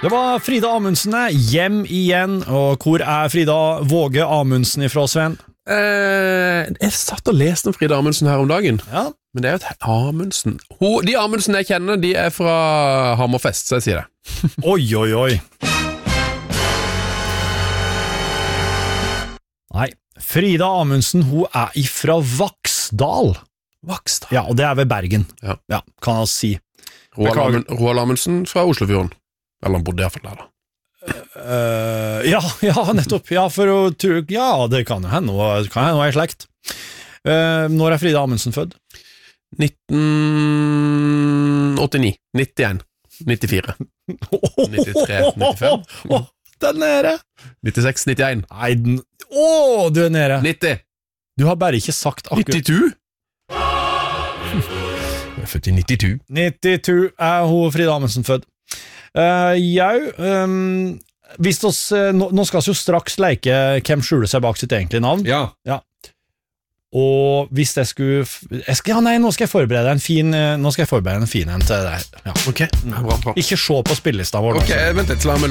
Det var Frida Amundsen, hjem igjen. Og hvor Frida Våge Amundsen ifra, Sven? Jeg satt og leste om Frida Amundsen her om dagen. Ja. Men det jo et Amundsen. De Amundsen jeg kjenner, de fra Hammerfest, så jeg sier det. Oi, oi, oi. Nei, Frida Amundsen, hun ifra Vaksdal. Vaksdal? Ja, og det ved Bergen. Ja, kan jeg si. Roald Amundsen fra Oslofjorden. Eller han bodde i hvert fall der da. Ja, nettopp. Ja, det kan jo hende noe i slekt. Når Frida Amundsen født? 1989, 91, 94, 93, 95. Den nede. 96, 91. Nei, du nede. 90. Du har bare ikke sagt akkurat. 92? Jeg født i 92. 92 hun Frida Amundsen født. Hvis oss, nå skal vi jo straks leke hvem skjuler seg bak sitt egentlige navn. Ja. Og hvis jeg skulle nå skal jeg forberede en fin en til deg. Ja. Ok, bra. Ikke se på spillelista vår. Ok, vent litt, la meg